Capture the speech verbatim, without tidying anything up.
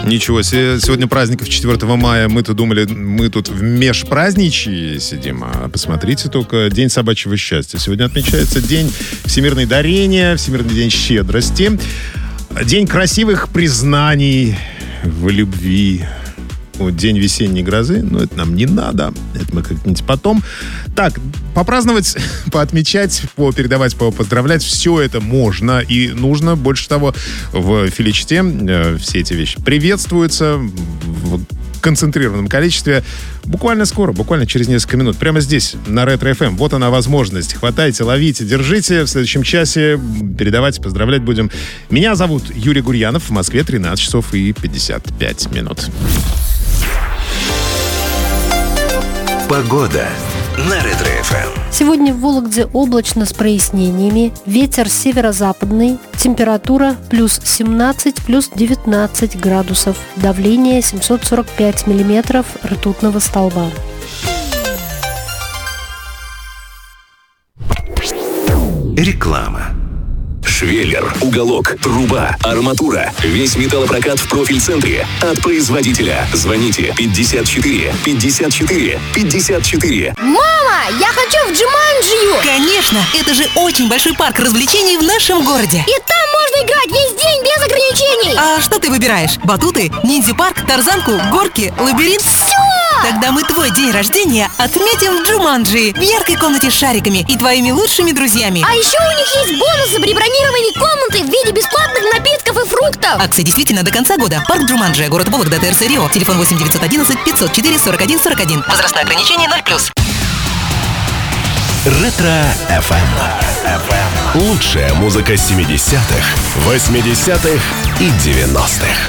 Ничего себе, сегодня праздников четвёртого мая. Мы-то думали, мы тут в межпраздничье сидим, а посмотрите только, День собачьего счастья. Сегодня отмечается День всемирной дарения, Всемирный день щедрости, День красивых признаний в любви. День весенней грозы, но это нам не надо. Это мы как-нибудь потом. Так, попраздновать, поотмечать, попередавать, поздравлять, все это можно и нужно. Больше того, в Филичте э, все эти вещи приветствуются в концентрированном количестве. Буквально скоро, буквально через несколько минут. Прямо здесь, на Ретро-эф эм. Вот она возможность. Хватайте, ловите, держите. В следующем часе передавать, поздравлять будем. Меня зовут Юрий Гурьянов. В Москве тринадцать часов и пятьдесят пять минут. Погода на Ретро-эф эм. Сегодня в Вологде облачно с прояснениями. Ветер северо-западный. Температура плюс семнадцать, плюс девятнадцать градусов. Давление семьсот сорок пять миллиметров ртутного столба. Реклама. Швеллер, уголок, труба, арматура. Весь металлопрокат в профиль-центре. От производителя. Звоните пятьдесят четыре пятьдесят четыре пятьдесят четыре. Мама, я хочу в Джуманджию! Конечно, это же очень большой парк развлечений в нашем городе. И там можно играть весь день без ограничений. А что ты выбираешь? Батуты, ниндзя-парк, тарзанку, горки, лабиринт? Все! Тогда мы твой день рождения отметим в Джуманджи, в яркой комнате с шариками и твоими лучшими друзьями. А еще у них есть бонусы при бронировании комнаты в виде бесплатных напитков и фруктов. Акция действительно до конца года. Парк Джуманджи, город Вологда, ТРЦ Рио. Телефон восемь девятьсот одиннадцать пятьсот четыре сорок один сорок один. Возрастное ограничение ноль плюс. Ретро-эф эм. Лучшая музыка семидесятых, восьмидесятых и девяностых.